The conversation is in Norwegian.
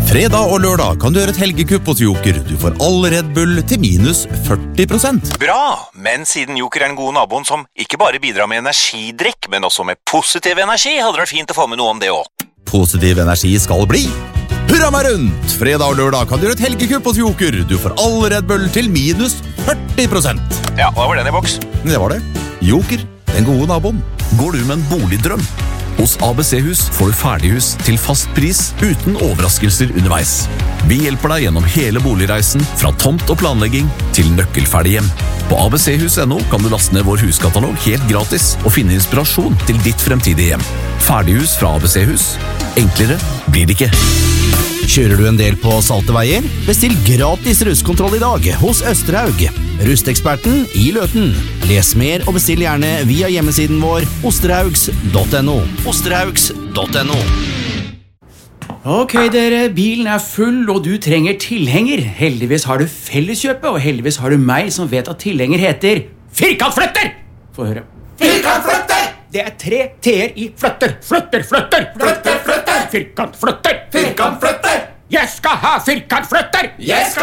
Fredag og lørdag kan du gjøre et helgekupp hos Joker. Du får all Red Bull til minus 40%. Bra, men siden Joker er den gode naboen som ikke bare bidrar med energidrikk, men også med positiv energi, hadde det vært fint å få med noe om det også. Positiv energi skal bli. Hurra meg rundt! Fredag og lørdag kan du gjøre et helgekupp hos Joker. Du får all Red Bull til minus 40%. Ja, da var den i boks. Det var det. Joker, den gode naboen. Går du med en boligdrøm? Hos ABC-hus får du ferdighus til fast pris uten overraskelser underveis. Vi hjelper deg gjennom hele boligreisen, fra tomt og planlegging til nøkkelferdig hjem. På abchus.no kan du laste ned vår huskatalog helt gratis og finne inspirasjon til ditt fremtidige hjem. Ferdighus fra ABC-hus. Enklere blir det ikke. Kjører du en del på salte veier? Bestill gratis rustkontroll i dag hos Østerhaug. Rusteksperten i Løten. Les mer og bestill gjerne via hjemmesiden vår osterhaugs.no. Osterhaugs.no. Ok dere, bilen er full og du trenger tilhenger. Heldigvis har du Felleskjøpet, og heldigvis har du meg som vet at tilhenger heter Firkantflytter! Få høre. Firkantflytter! Det er 3 t-er i flytter. Flytter, flytter! Flytter, flytter! Firkantflytter! Firkantflytter! Jeg skal ha firkantflytter! Jeg skal